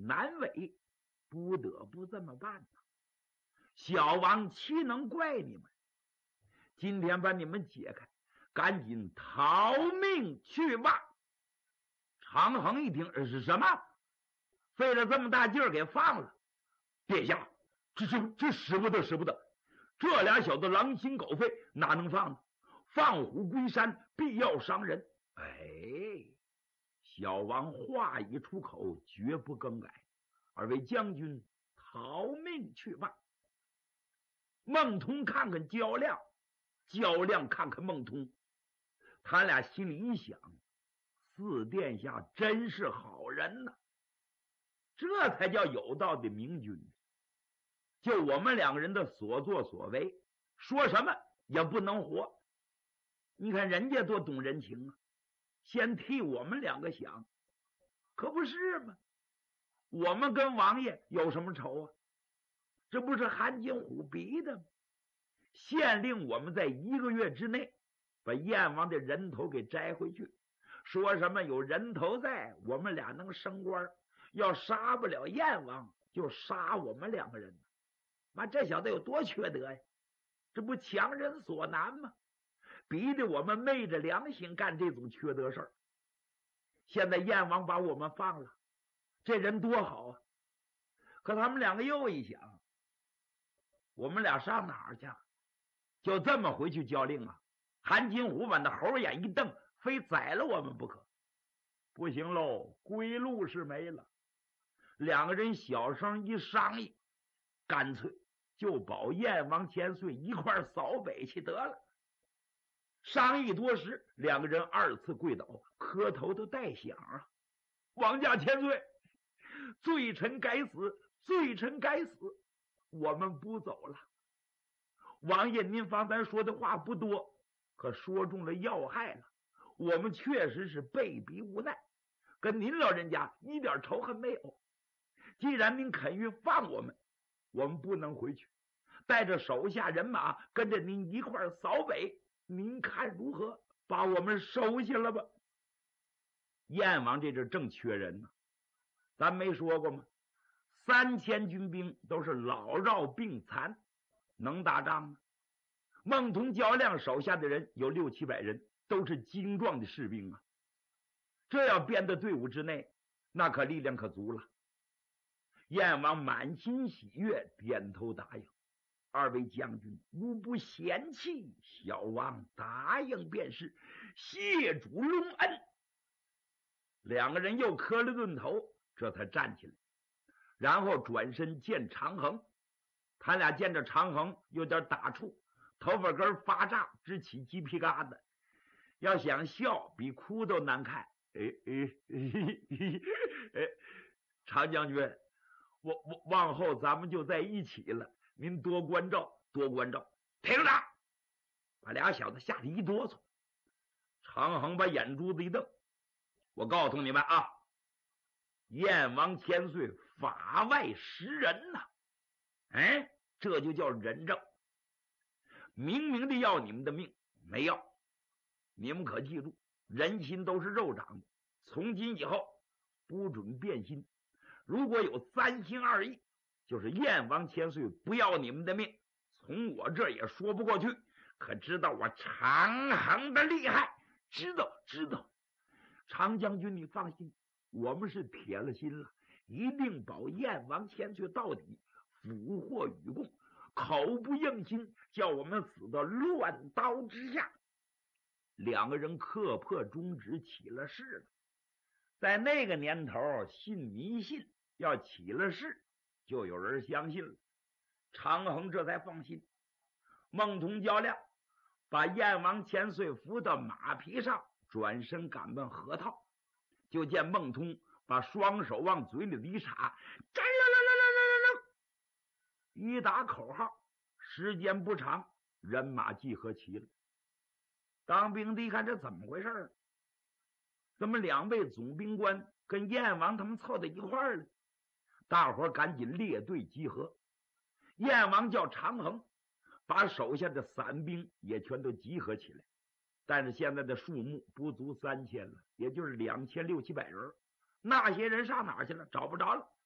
难为，不得不这么办呢。小王岂能怪你们？今天把你们解开，赶紧逃命去吧。长衡一听，是什么？费了这么大劲儿给放了？殿下，这使不得，使不得！这俩小子狼心狗肺，哪能放呢？放虎归山，必要伤人。哎，小王话一出口，绝不更改。二位将军，逃命去吧。孟通看看焦亮，焦亮看看孟通，他俩心里一想，四殿下真是好人呐，这才叫有道的明君。就我们两个人的所作所为，说什么也不能活。你看人家多懂人情啊，先替我们两个想，可不是吗？我们跟王爷有什么仇啊？这不是韩金虎逼的吗？限令我们在1个月之内把燕王的人头给摘回去，说什么有人头在，我们俩能升官，要杀不了燕王就杀我们两个人。妈，这小子有多缺德呀？这不强人所难吗？逼得我们昧着良心干这种缺德事儿。现在燕王把我们放了，这人多好啊！可他们两个又一想，我们俩上哪儿去？就这么回去交令啊？韩金虎把那猴眼一瞪，非宰了我们不可。不行喽，归路是没了。两个人小声一商议，干脆就保燕王千岁一块扫北去得了。商议多时，两个人2次跪倒，磕头都带响啊！王家千岁，罪臣该死，罪臣该死，我们不走了。王爷您方才说的话不多，可说中了要害了。我们确实是被逼无奈，跟您老人家一点仇恨没有。既然您肯于放我们，我们不能回去，带着手下人马跟着您一块扫北，您看如何？把我们收下了吧。燕王这阵正缺人呢，咱没说过吗？3000军兵都是老弱病残，能打仗吗？孟通、焦亮手下的人有600、700人，都是精壮的士兵啊。这要编在队伍之内，那可力量可足了。燕王满心喜悦，点头答应。二位将军无不嫌弃，小王答应便是，谢主隆恩。两个人又磕了顿头，这才站起来，然后转身见长衡。他俩见着长衡有点打怵，头发根发胀，直起鸡皮疙瘩，要想笑比哭都难看。常将军，我往后咱们就在一起了，您多关照，多关照。停着！把俩小子吓得一哆嗦。长衡把眼珠子一瞪，我告诉你们啊，燕王千岁法外识人呐！哎，这就叫仁政。明明的要你们的命，没要。你们可记住，人心都是肉长的，从今以后不准变心。如果有3心2意，就是燕王千岁不要你们的命，从我这也说不过去。可知道我长衡的厉害？知道。常将军你放心，我们是铁了心了，一定保燕王千岁到底，俘获与共。口不应心，叫我们死到乱刀之下。两个人刻破中指，起了誓了。在那个年头，信迷信，要起了誓，就有人相信了。长衡这才放心。孟通、焦亮把燕王千岁扶到马匹上，转身赶奔河套。就见孟通把双手往嘴里一插，一打口号，时间不长，人马集合齐了。当兵的一看，这怎么回事？怎么2位总兵官跟燕王他们凑在一块儿了？大伙赶紧列队集合。燕王叫长衡把手下的散兵也全都集合起来，但是现在的数目不足3000了，也就是2600、700人。那些人上哪儿去了？找不着了。